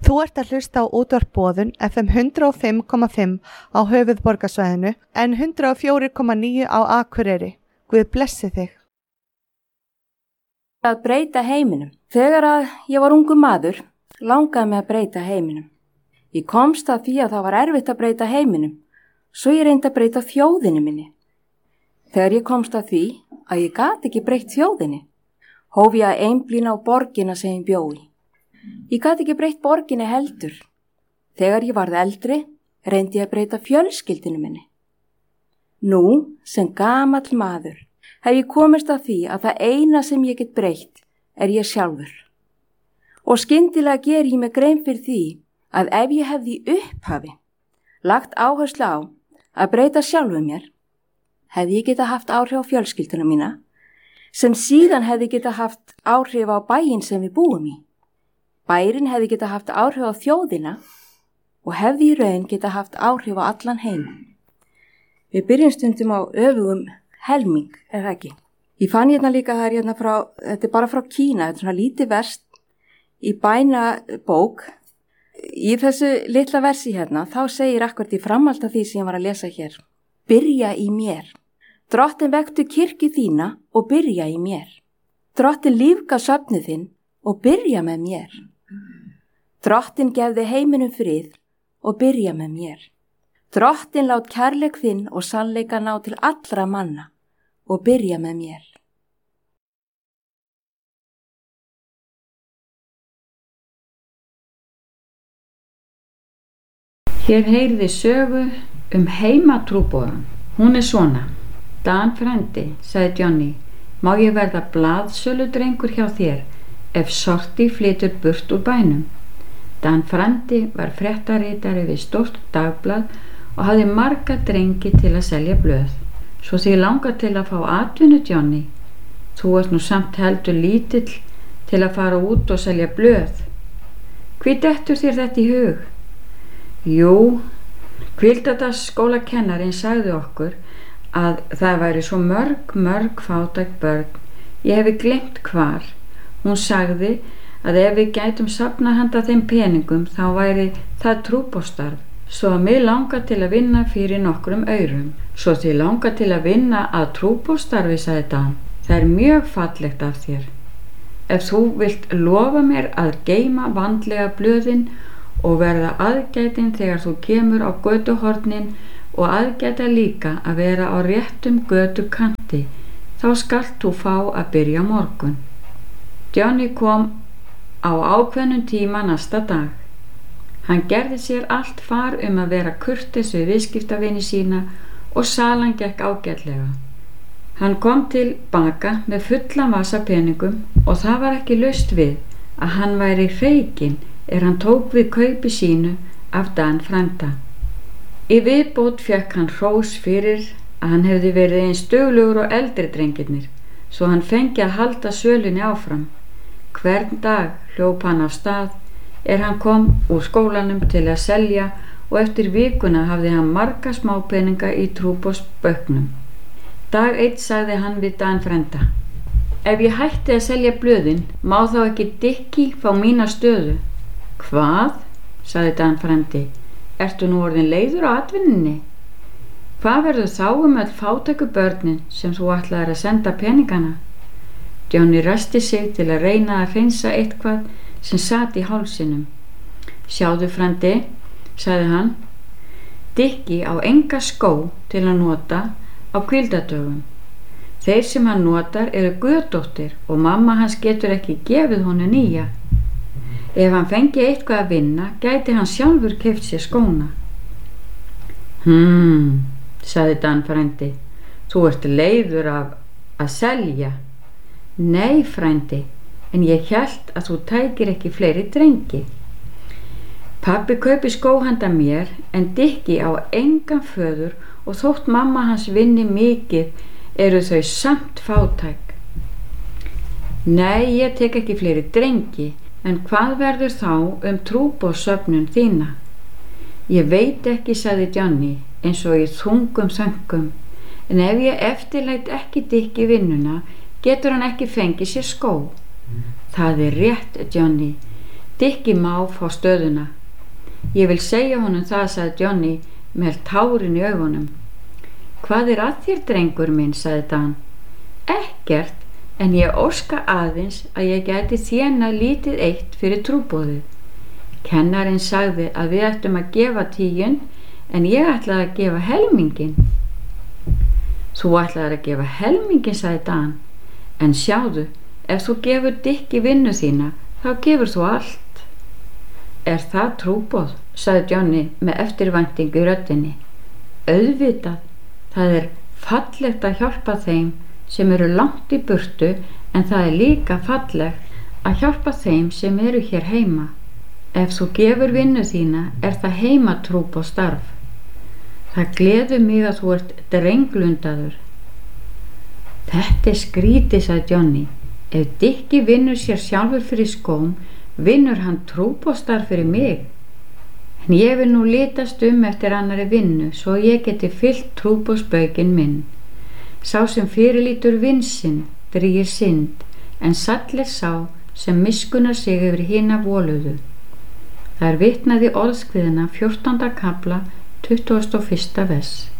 Þú ert að hlusta á útvarp Boðun FM 105,5 á höfuðborgarsvæðinu en 104,9 á Akureyri. Guð blessi þig. Að breyta heiminum. Þegar að ég var ungur maður, langaði mig að breyta heiminum. Ég komst að því að það var erfitt að breyta heiminum, svo ég reyndi að breyta þjóðinni minni. Þegar ég komst að því að ég gat ekki breytt þjóðinni, hóf ég að einblína á borgina sem ég bjó í. Ég gat ekki breytt borginni heldur. Þegar ég varð eldri, reyndi ég að breyta fjölskyldinu minni. Nú, sem gamall maður, hef ég komist að því að það eina sem ég get breytt er ég sjálfur. Og skyndilega ger ég mig grein fyrir því að ef ég hefði í upphafi lagt áherslu á að breyta sjálfu mér, hefði ég geta haft áhrif á fjölskylduna mína, sem síðan hefði geta haft áhrif á bæinn sem við búum í. Bærin hefði geta haft áhrif á þjóðina og hefði í raun geta haft áhrif á allan heim. Við byrjum stundum á öfugum helming, eða ekki. Ég fann hérna líka það hérna frá, þetta er bara frá Kína, þetta er svona lítið verst í bænabók. Í þessu litla versi hérna, þá segir akkurt í framhald af því sem ég var að lesa hér. Byrja í mér. Drottin vektu kirkju þína og byrja í mér. Drottin lífga svefnið þinn og byrja með mér. Drottin gefði heiminum frið og byrja með mér. Drottin lát kærleik þinn og sannleika ná til allra manna og byrja með mér. Hér heyrði sögu heimatrúboðan. Hún er svona. Dan frændi, sagði Johnny, má ég verða blaðsöludrengur hjá þér ef Sorti flytur burt úr bænum? Dan frændi var fréttaritari við stórt dagblað og hafði marga drengi til að selja blöð. Svo þig langar til að fá atvinnu, Johnny. Þú ert nú samt heldur lítill til að fara út og selja blöð. Hví dettur þér þetta í hug? Jú, Hvíldadagsskólakennarinn sagði okkur að það væri svo mörg fátæk börn. Ég hefi gleymt hvar. Hún sagði að ef við gætum safnað handa þeim peningum þá væri það trúboðsstarf, svo að mig langar til að vinna fyrir nokkrum aurum. Svo þið langar til að vinna að trúboðsstarfi, sagði Dan. Það er mjög fallegt af þér. Ef þú vilt lofa mér að geyma vandlega blöðin og verða aðgætin þegar þú kemur á götuhornin og aðgæta líka að vera á réttum götukanti, þá skalt þú fá að byrja morgun. Johnny kom á ákveðnum tíma næsta dag. Hann gerði sér allt far að vera kurteis við viðskiptavini sína og salan gekk ágætlega. Hann kom til baka með fullan vasa peningum og það var ekki laust við að hann væri hreykinn hann tók við kaupi sínu af Dan frænda. Í viðbót fékk hann hrós fyrir að hann hefði verið eins duglegur og eldri drengirnir, svo hann fengi að halda sölunni áfram. Hvern dag hljóp hann af stað hann kom úr skólanum til að selja og eftir vikuna hafði hann marga smápeninga í trúboðsböknum. Dag einn sagði hann við Dan frænda: Ef ég hætti að selja blöðin, má þá ekki Dikki fá mína stöðu? Hvað? Sagði Dan frændi. Ertu nú orðin leiður á atvinninni? Hvað verður þá öll fátæku börnin sem þú ætlaðir að senda peningana? Johnny ræsti sig til að reyna að hreinsa eitthvað sem sat í hálsinum. Sjáðu frændi, sagði hann, Dikki á enga skó til að nota á hvíldardögum. Þeir sem hann notar eru götóttir og mamma hans getur ekki gefið honum nýja. Ef hann fengi eitthvað að vinna, gæti hann sjálfur keypt sér skóna. Sagði Dan frændi, þú ert leiður af að selja. Nei, frændi, en ég hélt að þú tækir ekki fleiri drengi. Pabbi kaupi skó handa mér en Dikki á engan föður og þótt mamma hans vinni mikið eru þau samt fátæk. Nei, ég tek ekki fleiri drengi, en hvað verður þá trúboðssöfnun þína? Ég veit ekki, sagði Johnny, eins og í þungum þönkum, en ef ég eftirlæt ekki Dikki vinnuna, getur hann ekki fengið sér skó. Það er rétt, Johnny. Dikki má fá stöðuna. Ég vil segja honum það, sagði Johnny með tárin í augunum. Hvað er að þér, drengur minn, sagði Dan. Ekkert, en ég óska aðeins að ég gæti þénað lítið eitt fyrir trúboðið. Kennarinn sagði að við ættum að gefa 10 en ég ætlaði að gefa helmingin. Þú ætlaðir að gefa helmingin, sagði Dan. En sjáðu, ef þú gefur Dikki vinnu þína, þá gefur þú allt. Er það trúboð, sagði Johnny með eftirvæntingu í röddinni. Auðvitað, það er fallegt að hjálpa þeim sem eru langt í burtu, en það er líka fallegt að hjálpa þeim sem eru hér heima. Ef þú gefur vinnu þína, er það heimatrúboð starf. Það gleður mig að þú ert drenglundaður. Þetta er skrítið, sagði Johnny. Ef Dikki vinnur sér sjálfur fyrir skóm, vinnur hann trúboðsstarf fyrir mig. En ég vil nú litast eftir annari vinnu, svo ég geti fyllt trúboðsbaukinn minn. Sá sem fyrirlítur vinsinn drýgir synd, en sall er sá sem miskunnar sig yfir hina voluðu. Það er vitnað í orðskviðina 14. kafla 21. vers.